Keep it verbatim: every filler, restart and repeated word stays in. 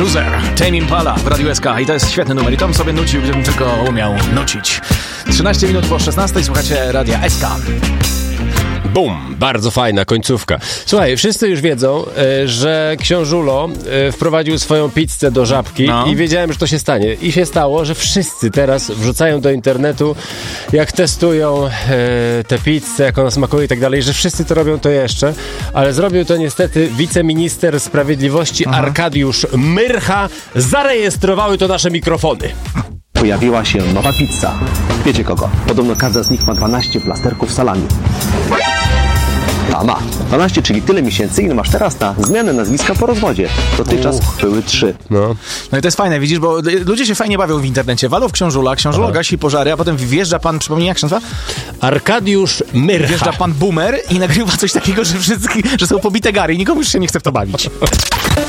Loser, Tame Impala w Radiu S K i to jest świetny numer i to bym sobie nucił, gdybym tylko umiał nucić. trzynaście minut po szesnastej słuchacie Radia S K. Bum, bardzo fajna końcówka. Słuchaj, wszyscy już wiedzą, e, że Książulo e, wprowadził swoją pizzę do Żabki no. i wiedziałem, że to się stanie. I się stało, że wszyscy teraz wrzucają do internetu, jak testują e, tę pizzę, jak ona smakuje i tak dalej, że wszyscy to robią to jeszcze, ale zrobił to niestety wiceminister sprawiedliwości Aha. Arkadiusz Myrcha. Zarejestrowały to nasze mikrofony. Pojawiła się nowa pizza. Wiecie kogo? Podobno każda z nich ma dwanaście plasterków salami. Ta ma. dwanaście, czyli tyle miesięcy, ile masz teraz na zmianę nazwiska po rozwodzie. Dotychczas Uch. były trzy. No. no i to jest fajne, widzisz, bo ludzie się fajnie bawią w internecie. Walą w Książula, Książula Aha. gasi pożary, a potem wjeżdża pan, przypomnij jak się nazywa? Arkadiusz Myrcha. Wjeżdża pan Boomer i nagrywa coś takiego, że, wszyscy, że są pobite gary i nikomu już się nie chce w to bawić.